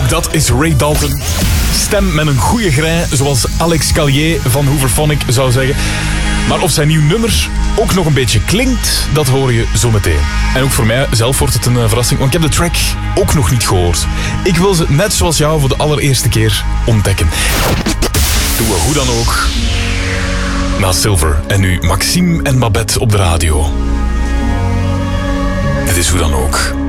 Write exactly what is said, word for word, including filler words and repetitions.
Ook dat is Ray Dalton. Stem met een goede grij, zoals Alex Callier van Hooverphonic zou zeggen. Maar of zijn nieuw nummer ook nog een beetje klinkt, dat hoor je zo meteen. En ook voor mij zelf wordt het een uh, verrassing, want ik heb de track ook nog niet gehoord. Ik wil ze net zoals jou voor de allereerste keer ontdekken. Doen we hoe dan ook. Na Silver en nu Maxime en Babette op de radio. Dit is hoe dan ook.